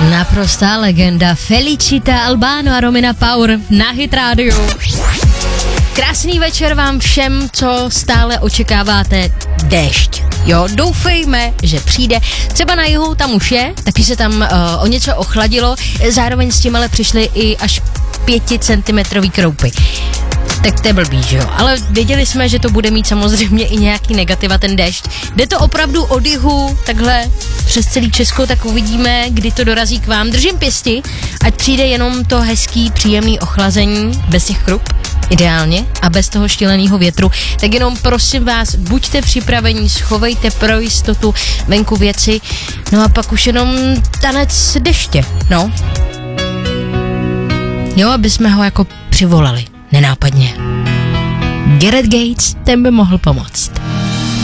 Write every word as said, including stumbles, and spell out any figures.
Naprostá legenda Felicita Albano a Romina Power na Hit Radio. Krásný večer vám všem, co stále očekáváte déšť. Jo, doufejme, že přijde. Třeba na jihu tam už je, taky se tam uh, o něco ochladilo, zároveň s tím ale přišly i až pěticentimetrový kroupy. Tak to je blbý, že jo? Ale věděli jsme, že to bude mít samozřejmě i nějaký negativa ten déšť. Jde to opravdu od jihu, takhle přes celý Česko, tak uvidíme, kdy to dorazí k vám. Držím pěsti, ať přijde jenom to hezký, příjemný ochlazení, bez těch krup, ideálně, a bez toho šíleného větru. Tak jenom prosím vás, buďte připravení, schovejte pro jistotu venku věci, no a pak už jenom tanec deště, no. Jo, aby jsme ho jako přivolali. Nenápadně. Gareth Gates, ten by mohl pomoct.